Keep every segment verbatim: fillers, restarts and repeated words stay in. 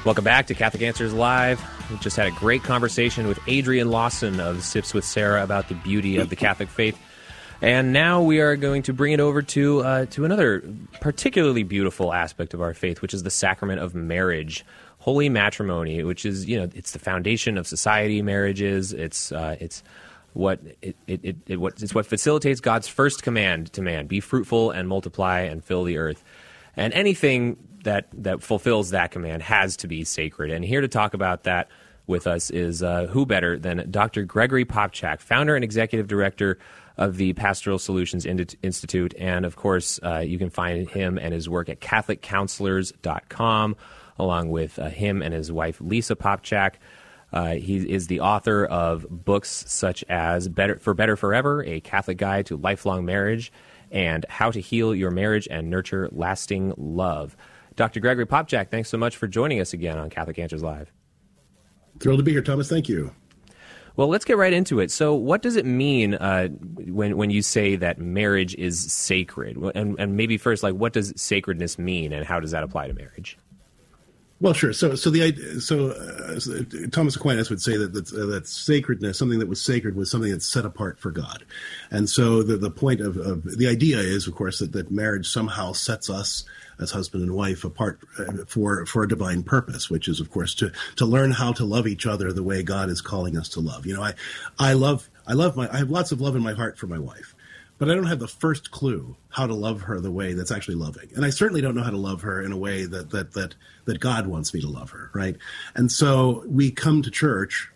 Welcome back to Catholic Answers Live. We just had a great conversation with Adrian Lawson of Sips with Sarah about the beauty of the Catholic faith. And now we are going to bring it over to uh, to another particularly beautiful aspect of our faith, which is the sacrament of marriage, holy matrimony, which is, you know, it's the foundation of society. Marriages, it's uh, it's what it, it, it, it what it's what facilitates God's first command to man: be fruitful and multiply and fill the earth. And anything that that fulfills that command has to be sacred. And here to talk about that with us is uh, who better than Doctor Gregory Popcak, founder and executive director of the Pastoral Solutions Institute. And, of course, uh, you can find him and his work at Catholic Counselors dot com, along with uh, him and his wife, Lisa Popcak. Uh, he is the author of books such as Better For Better Forever, A Catholic Guide to Lifelong Marriage, and How to Heal Your Marriage and Nurture Lasting Love. Doctor Gregory Popcak, thanks so much for joining us again on Catholic Answers Live. Thrilled to be here, Thomas. Thank you. Well, let's get right into it. So what does it mean uh, when when you say that marriage is sacred? And, and maybe first, like, what does sacredness mean, and how does that apply to marriage? Well, sure. So, so the idea, so, uh, so Thomas Aquinas would say that that, uh, that sacredness, something that was sacred, was something that's set apart for God. And so, the the point of, of the idea is, of course, that, that marriage somehow sets us as husband and wife apart for for a divine purpose, which is, of course, to to learn how to love each other the way God is calling us to love. You know, I I love I love my I have lots of love in my heart for my wife, but I don't have the first clue how to love her the way that's actually loving. And I certainly don't know how to love her in a way that that that that God wants me to love her, right? And so we come to church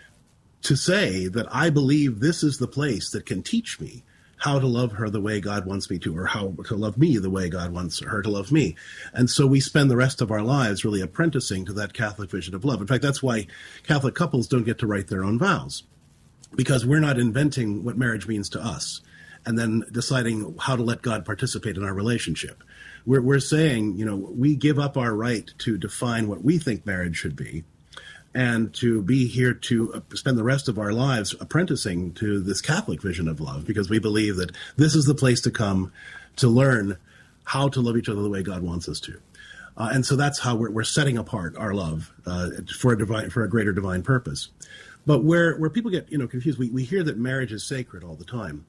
to say that I believe this is the place that can teach me how to love her the way God wants me to, or how to love me the way God wants her to love me. And so we spend the rest of our lives really apprenticing to that Catholic vision of love. In fact, that's why Catholic couples don't get to write their own vows, because we're not inventing what marriage means to us and then deciding how to let God participate in our relationship. We're, we're saying, you know, we give up our right to define what we think marriage should be, and to be here to spend the rest of our lives apprenticing to this Catholic vision of love, because we believe that this is the place to come to learn how to love each other the way God wants us to. Uh, and so that's how we're, we're setting apart our love uh, for a divine, for a greater divine purpose. But where, where people get, you know, confused, we, we hear that marriage is sacred all the time,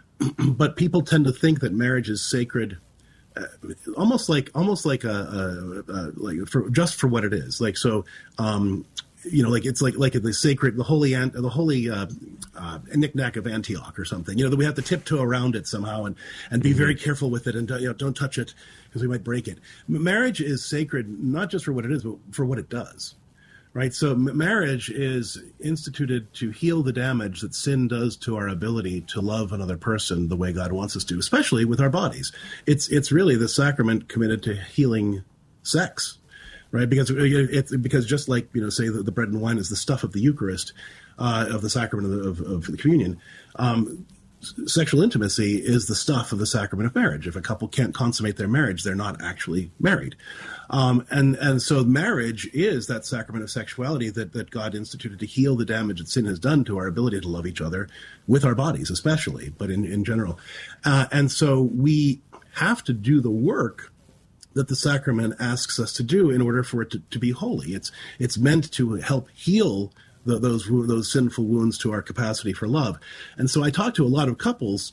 but people tend to think that marriage is sacred Uh, almost like almost like a, a, a like for just for what it is. Like so, um, you know, like it's like like the sacred, the holy, the holy uh, uh, knick-knack of Antioch or something. You know, that we have to tiptoe around it somehow and and be very careful with it, and you know, don't touch it because we might break it. Marriage is sacred not just for what it is, but for what it does. Right. So m- marriage is instituted to heal the damage that sin does to our ability to love another person the way God wants us to, especially with our bodies. It's it's really the sacrament committed to healing sex. Right. Because it's because just like, you know, say that the bread and wine is the stuff of the Eucharist, uh, of the sacrament of, of, of the communion. Um, sexual intimacy is the stuff of the sacrament of marriage. If a couple can't consummate their marriage, they're not actually married. Um, and, and so marriage is that sacrament of sexuality that, that God instituted to heal the damage that sin has done to our ability to love each other with our bodies, especially, but in, in general. Uh, and so we have to do the work that the sacrament asks us to do in order for it to, to be holy. It's, it's meant to help heal the, those, those sinful wounds to our capacity for love. And so I talk to a lot of couples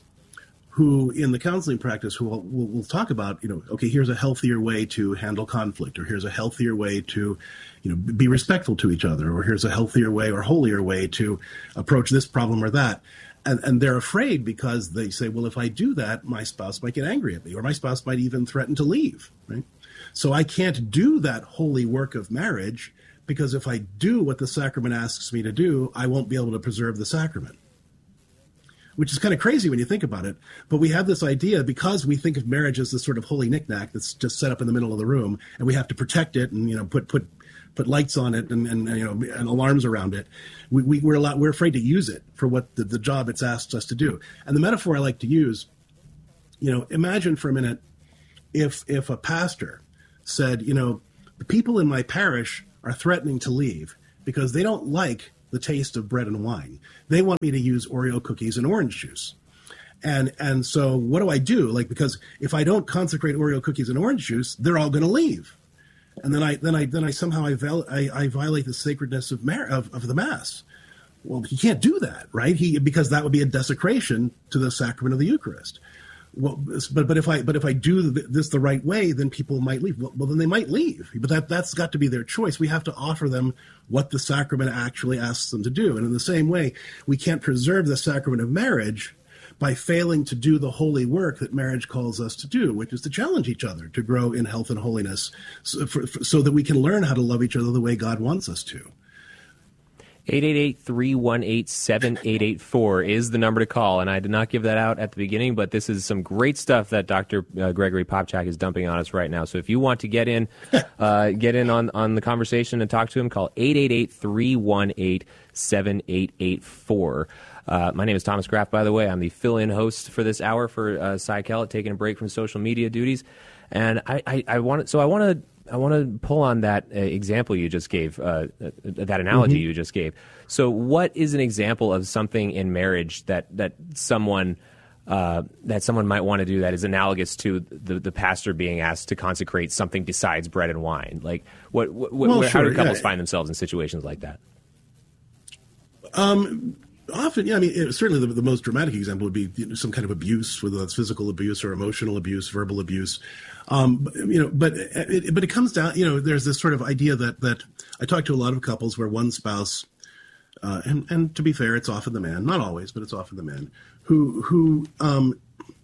who in the counseling practice who will, will, will talk about, you know, okay, here's a healthier way to handle conflict, or here's a healthier way to, you know, be respectful to each other, or here's a healthier way or holier way to approach this problem or that. And, and they're afraid because they say, well, if I do that, my spouse might get angry at me, or my spouse might even threaten to leave, right? So I can't do that holy work of marriage, because if I do what the sacrament asks me to do, I won't be able to preserve the sacrament. Which is kind of crazy when you think about it. But we have this idea, because we think of marriage as this sort of holy knickknack that's just set up in the middle of the room, and we have to protect it and, you know, put put put lights on it and, and you know, and alarms around it. We, we we're a lot, we're afraid to use it for what the, the job it's asked us to do. And the metaphor I like to use, you know, imagine for a minute if if a pastor said, you know, the people in my parish are threatening to leave because they don't like the taste of bread and wine. They want me to use Oreo cookies and orange juice. And and so what do I do? Like, because if I don't consecrate Oreo cookies and orange juice, they're all going to leave. and then I then I then I somehow I, val- I, I violate the sacredness of, mar- of of the Mass. Well, he can't do that, right? He because that would be a desecration to the sacrament of the Eucharist. Well, but but if I but if I do this the right way, then people might leave. Well, well, then they might leave. But that that's got to be their choice. We have to offer them what the sacrament actually asks them to do. And in the same way, we can't preserve the sacrament of marriage by failing to do the holy work that marriage calls us to do, which is to challenge each other to grow in health and holiness, so, for, for, so that we can learn how to love each other the way God wants us to. eight eight eight, three one eight, seven eight eight four is the number to call, and I did not give that out at the beginning, but this is some great stuff that Doctor Uh, Gregory Popcak is dumping on us right now. So if you want to get in uh, get in on, on the conversation and talk to him, call eight eight eight, three one eight, seven eight eight four. Uh, my name is Thomas Graff, by the way. I'm the fill-in host for this hour for uh, Cy Kellett, taking a break from social media duties. And I, I, I want so I want to I want to pull on that uh, example you just gave, uh, that analogy mm-hmm. you just gave. So what is an example of something in marriage that, that someone uh, that someone might want to do that is analogous to the, the pastor being asked to consecrate something besides bread and wine? Like, what, what, well, where, sure, how do couples yeah. find themselves in situations like that? Um. Often, yeah, I mean, it, certainly the, the most dramatic example would be, you know, some kind of abuse, whether that's physical abuse or emotional abuse, verbal abuse. Um, you know, but it, but it comes down, you know, there's this sort of idea that that I talk to a lot of couples where one spouse, uh, and and to be fair, it's often the man, not always, but it's often the man who who um,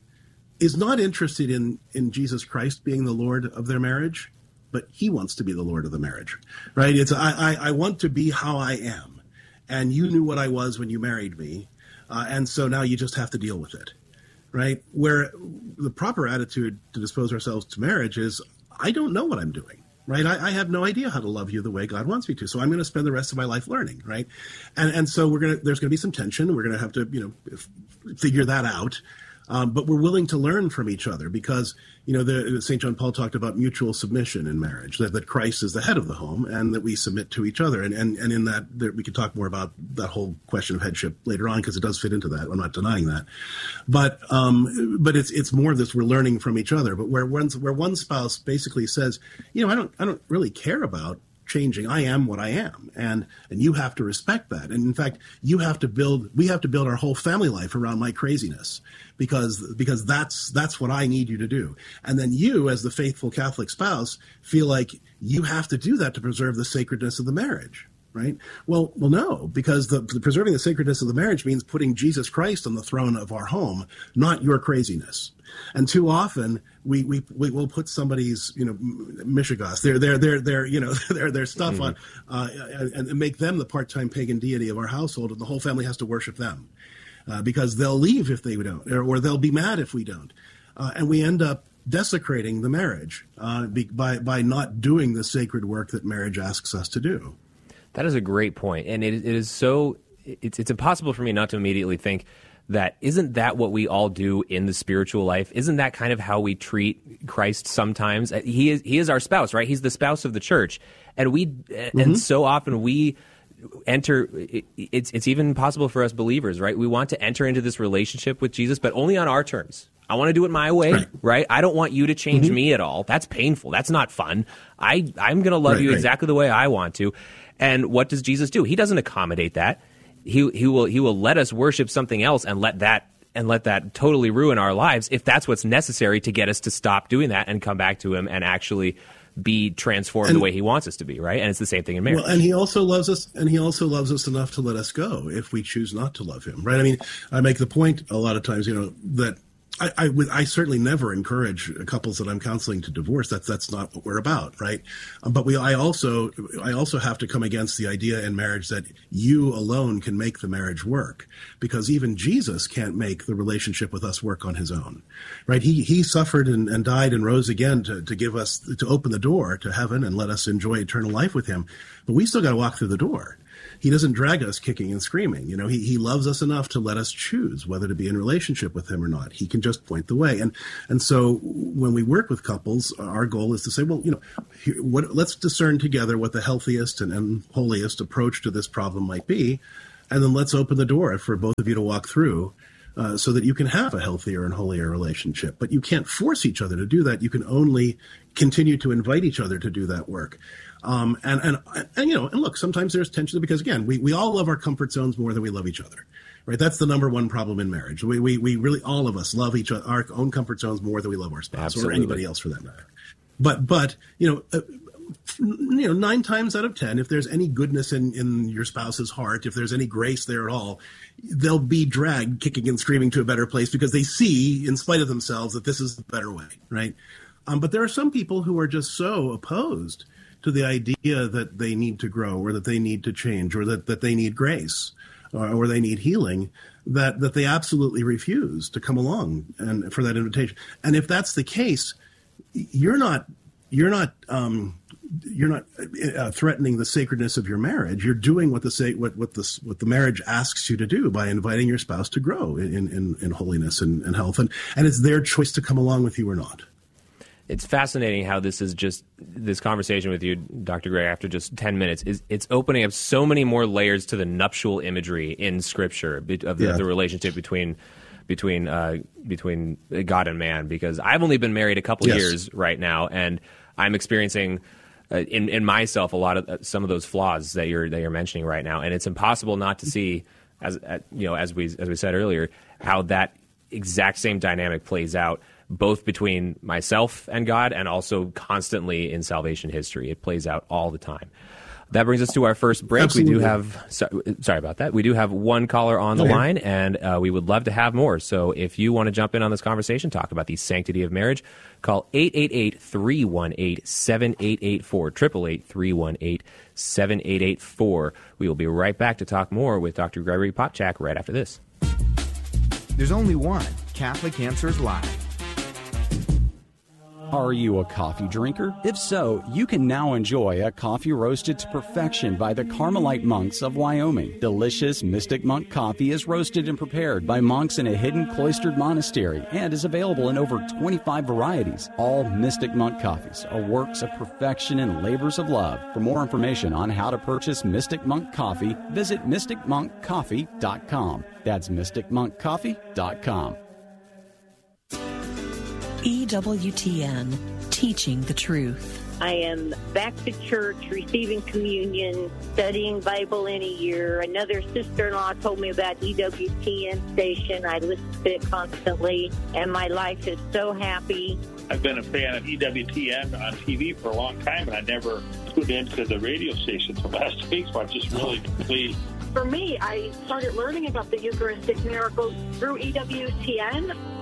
is not interested in in Jesus Christ being the Lord of their marriage, but he wants to be the Lord of the marriage, right? It's I I, I want to be how I am. And you knew what I was when you married me, uh, and so now you just have to deal with it, right? Where the proper attitude to dispose ourselves to marriage is, I don't know what I'm doing, right? I, I have no idea how to love you the way God wants me to, so I'm going to spend the rest of my life learning, right? And and so we're gonna there's going to be some tension. We're going to have to, you know, f- figure that out. Um, but we're willing to learn from each other because, you know, the, Saint John Paul talked about mutual submission in marriage, that, that Christ is the head of the home and that we submit to each other. And and, and in that, there, we could talk more about that whole question of headship later on because it does fit into that. I'm not denying that. But um, but it's it's more of this, we're learning from each other. But where one, where one spouse basically says, you know, I don't I don't really care about changing. I am what I am, and and you have to respect that. And in fact, you have to build. We have to build our whole family life around my craziness, because because that's that's what I need you to do. And then you, as the faithful Catholic spouse, feel like you have to do that to preserve the sacredness of the marriage. Right? Well, well, no, because the, the preserving the sacredness of the marriage means putting Jesus Christ on the throne of our home, not your craziness. And too often we we we will put somebody's, you know, mishigas, their their their their you know their their stuff mm-hmm. on uh, and, and make them the part-time pagan deity of our household, and the whole family has to worship them uh, because they'll leave if they don't, or, or they'll be mad if we don't, uh, and we end up desecrating the marriage uh, be, by by not doing the sacred work that marriage asks us to do. That is a great point, and it, it is so it's it's impossible for me not to immediately think that isn't that what we all do in the spiritual life? Isn't that kind of how we treat Christ sometimes? He is he is our spouse, right? He's the spouse of the church, and we mm-hmm. and so often we enter. It, it's it's even possible for us believers, right? We want to enter into this relationship with Jesus, but only on our terms. I want to do it my way, right? right? I don't want you to change mm-hmm. me at all. That's painful. That's not fun. I I'm going to love right, you right. exactly the way I want to. And what does Jesus do? He doesn't accommodate that. He he will he will let us worship something else and let that and let that totally ruin our lives if that's what's necessary to get us to stop doing that and come back to him and actually be transformed and, the way he wants us to be, right? And it's the same thing in marriage. Well, and he also loves us, and he also loves us enough to let us go if we choose not to love him, right? I mean, I make the point a lot of times, you know, that I, I, would, I certainly never encourage couples that I'm counseling to divorce. That's that's not what we're about, right? Um, but we, I also, I also have to come against the idea in marriage that you alone can make the marriage work, because even Jesus can't make the relationship with us work on his own, right? He he suffered and, and died and rose again to to give us to open the door to heaven and let us enjoy eternal life with him, but we still got to walk through the door. He doesn't drag us kicking and screaming. You know, he, he loves us enough to let us choose whether to be in relationship with him or not. He can just point the way. And and so when we work with couples, our goal is to say, well, you know, here, what, let's discern together what the healthiest and, and holiest approach to this problem might be. And then let's open the door for both of you to walk through uh, so that you can have a healthier and holier relationship. But you can't force each other to do that. You can only continue to invite each other to do that work. Um, and, and, and, you know, and look, sometimes there's tension because, again, we, we all love our comfort zones more than we love each other, right? That's the number one problem in marriage. We, we, we really, all of us love each other, our own comfort zones more than we love our spouse Absolutely. Or anybody else for that matter. But, but, you know, uh, you know, nine times out of ten, if there's any goodness in, in your spouse's heart, if there's any grace there at all, they'll be dragged kicking and screaming to a better place because they see, in spite of themselves, that this is the better way, right? Um, but there are some people who are just so opposed to the idea that they need to grow or that they need to change or that, that they need grace or, or they need healing, that, that they absolutely refuse to come along and for that invitation. And if that's the case, you're not you're not um, you're not uh, threatening the sacredness of your marriage. You're doing what the what what the what the marriage asks you to do by inviting your spouse to grow in in, in holiness and, and health, and and it's their choice to come along with you or not. It's fascinating how this is just this conversation with you, Doctor Gray, after just ten minutes is it's opening up so many more layers to the nuptial imagery in Scripture of the, yeah. the relationship between. between uh, between God and man, because I've only been married a couple yes. years right now, and I'm experiencing uh, in in myself a lot of uh, some of those flaws that you're that you're mentioning right now, and it's impossible not to see, as uh, you know, as we as we said earlier, how that exact same dynamic plays out both between myself and God, and also constantly in salvation history. It plays out all the time. That brings us to our first break. Absolutely. We do have, so, sorry about that. We do have one caller on the okay. line, and uh, we would love to have more. So if you want to jump in on this conversation, talk about the sanctity of marriage, call eight eight eight, three one eight, seven eight eight four, eight eight eight, three one eight, seven eight eight four. We will be right back to talk more with Doctor Gregory Popcak right after this. There's only one Catholic Answers Live. Are you a coffee drinker? If so, you can now enjoy a coffee roasted to perfection by the Carmelite monks of Wyoming. Delicious Mystic Monk coffee is roasted and prepared by monks in a hidden cloistered monastery and is available in over twenty-five varieties. All Mystic Monk coffees are works of perfection and labors of love. For more information on how to purchase Mystic Monk coffee, visit mystic monk coffee dot com. That's mystic monk coffee dot com. E W T N, teaching the truth. I am back to church, receiving communion, studying Bible in a year. Another sister-in-law told me about E W T N station. I listen to it constantly, and my life is so happy. I've been a fan of E W T N on T V for a long time, and I never tuned into the radio station until last week, so I'm just really pleased. For me, I started learning about the Eucharistic miracles through E W T N.